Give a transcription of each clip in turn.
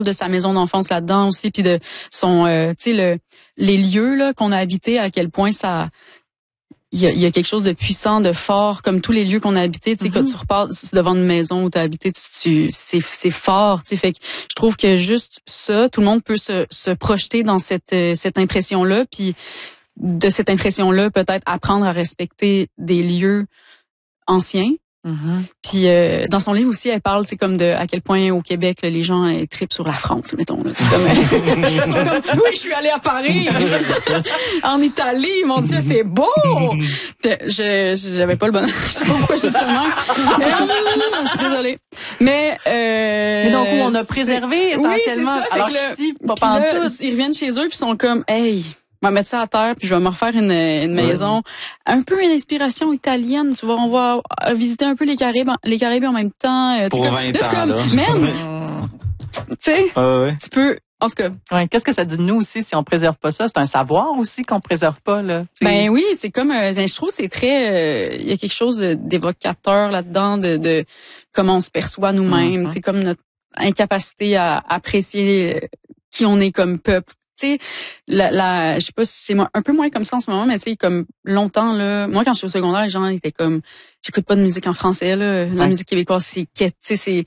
de sa maison d'enfance là-dedans aussi, puis de son, tu sais, les lieux là qu'on a habités, à quel point ça, il y a quelque chose de puissant, de fort, comme tous les lieux qu'on a habités. Tu sais, quand tu repars devant une maison où tu as habité, c'est fort. Tu sais, fait que je trouve que juste ça, tout le monde peut se projeter dans cette impression-là, puis de cette impression-là, peut-être apprendre à respecter des lieux anciens. Puis dans son livre aussi, elle parle, tu sais, comme de à quel point au Québec là, les gens trippent sur la France, mettons là, c'est comme, ils sont comme oui, je suis allée à Paris, en Italie, mon Dieu, c'est beau. J'avais pas le bon, je sais pas pourquoi j'ai dit ça même. Je suis désolée. Mais donc où on a préservé essentiellement. Oui, c'est ça. Alors qu'ici, pas pantoute. Ils reviennent chez eux puis sont comme hey, je vais mettre ça à terre puis je vais me refaire une maison un peu une inspiration italienne, tu vois, on va visiter un peu les Caraïbes en même temps, pour 20 ans là. Man, tu sais, tu peux en tout cas. Ouais, qu'est-ce que ça dit de nous aussi si on préserve pas ça? C'est un savoir aussi qu'on préserve pas là. T'sais. Ben oui, c'est comme je trouve que c'est très il y a quelque chose d'évocateur là-dedans de comment on se perçoit nous-mêmes, c'est comme notre incapacité à apprécier qui on est comme peuple. Tu sais, je sais pas si c'est un peu moins comme ça en ce moment, mais tu sais, comme longtemps là, moi quand je suis au secondaire, les gens étaient comme, j'écoute pas de musique en français là, la musique québécoise c'est quête, tu sais,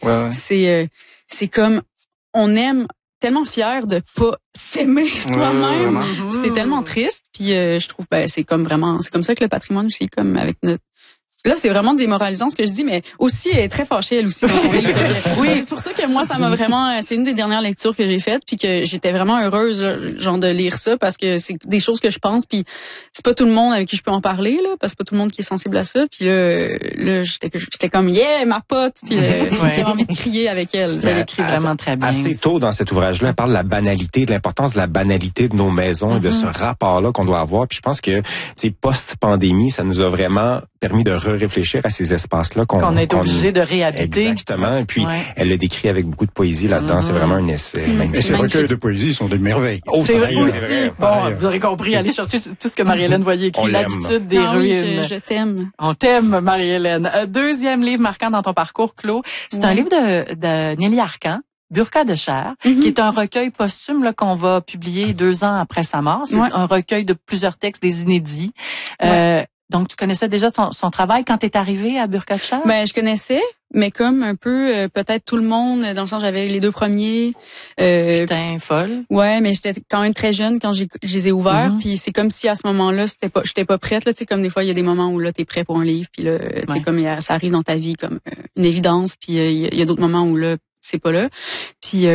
c'est comme on aime tellement fier de pas s'aimer soi-même, c'est tellement triste, puis je trouve c'est comme ça que le patrimoine aussi, comme avec notre. Là, c'est vraiment démoralisant ce que je dis, mais aussi, elle est très fâchée, elle aussi, dans son livre. Oui, c'est pour ça que moi, ça m'a vraiment, c'est une des dernières lectures que j'ai faites, puis que j'étais vraiment heureuse, là, genre, de lire ça, parce que c'est des choses que je pense, puis c'est pas tout le monde avec qui je peux en parler, là, parce que c'est pas tout le monde qui est sensible à ça, puis là, j'étais comme, yeah, ma pote, puis j'avais envie de crier avec elle. Elle écrit vraiment très bien. Assez tôt dans cet ouvrage-là, elle parle de la banalité, de l'importance de la banalité de nos maisons, et de ce rapport-là qu'on doit avoir, puis je pense que, tu sais, post-pandémie, ça nous a vraiment permis de réfléchir à ces espaces-là qu'on est obligé de réhabiter. Exactement. Et puis, elle le décrit avec beaucoup de poésie là-dedans. C'est vraiment un essai magnifique. Et ces recueils de poésie sont des merveilles. Oh, c'est vrai aussi. Bon, vous aurez compris. Allez chercher tout ce que Marie-Hélène Voyer écrit. L'habitude des ruines. Oui, je t'aime. On t'aime, Marie-Hélène. Deuxième livre marquant dans ton parcours, Claude. C'est un livre de Nelly Arcan. Burqa de chair, qui est un recueil posthume là, qu'on va publier 2 ans après sa mort. C'est un recueil de plusieurs textes, des inédits. Donc, tu connaissais déjà son travail quand t'es arrivée à Burqa de chair? Ben, je connaissais, mais comme un peu peut-être tout le monde, dans le sens j'avais les 2 premiers. Putain, folle. Ouais, mais j'étais quand même très jeune quand je les ai ouverts, puis c'est comme si à ce moment-là, j'étais pas prête là, tu sais, comme des fois il y a des moments où là t'es prêt pour un livre, puis là tu sais comme ça arrive dans ta vie comme une évidence, puis il y a d'autres moments où là c'est pas là. Puis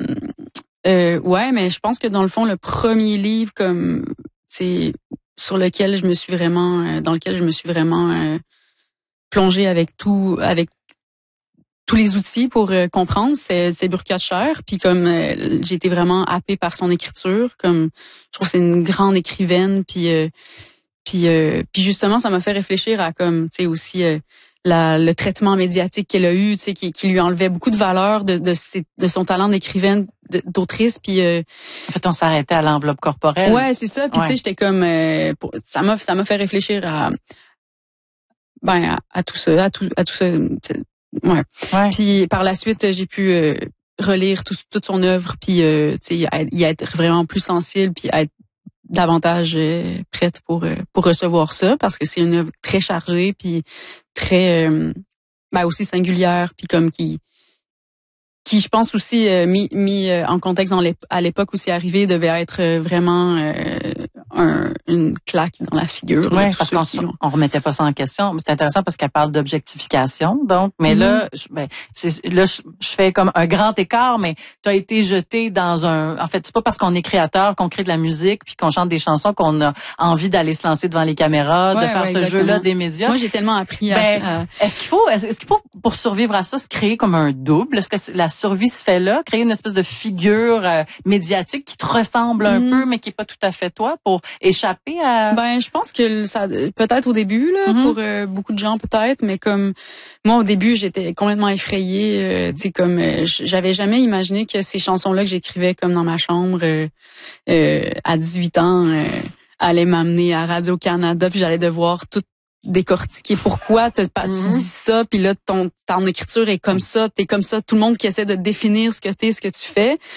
ouais, mais je pense que dans le fond le premier livre comme c'est dans lequel je me suis vraiment plongée avec tous les outils pour comprendre, c'est Burqa de chair. Puis comme j'ai été vraiment happée par son écriture, comme je trouve que c'est une grande écrivaine. Puis justement, ça m'a fait réfléchir à comme tu sais aussi le traitement médiatique qu'elle a eu, tu sais, qui lui enlevait beaucoup de valeur de son talent d'écrivaine, d'autrice, puis en fait on s'arrêtait à l'enveloppe corporelle. Ouais, c'est ça, puis tu sais j'étais comme ça m'a fait réfléchir à tout ça, ouais. Puis par la suite, j'ai pu relire toute son œuvre, puis tu sais y être vraiment plus sensible, puis être davantage prête pour recevoir ça, parce que c'est une œuvre très chargée, puis très aussi singulière, puis comme qui je pense aussi mis en contexte à l'époque où c'est arrivé devait être vraiment une claque dans la figure. Oui, parce qu'on remettait pas ça en question. C'est intéressant parce qu'elle parle d'objectification, donc. Mais là, je fais comme un grand écart, mais tu as été jeté dans en fait, c'est pas parce qu'on est créateur qu'on crée de la musique puis qu'on chante des chansons qu'on a envie d'aller se lancer devant les caméras, de faire ce jeu-là des médias. Moi, j'ai tellement appris Est-ce qu'il faut, pour survivre à ça, se créer comme un double? Est-ce que la survie se fait là? Créer une espèce de figure médiatique qui te ressemble un peu, mais qui est pas tout à fait toi, pour échapper à... Je pense que ça, peut-être au début, là, pour beaucoup de gens peut-être, mais comme moi au début, j'étais complètement effrayée, tu sais, comme j'avais jamais imaginé que ces chansons-là que j'écrivais comme dans ma chambre à 18 ans allaient m'amener à Radio-Canada, puis j'allais devoir tout décortiquer pourquoi tu dis ça, puis là ton écriture est comme ça, t'es comme ça, tout le monde qui essaie de définir ce que t'es, ce que tu fais.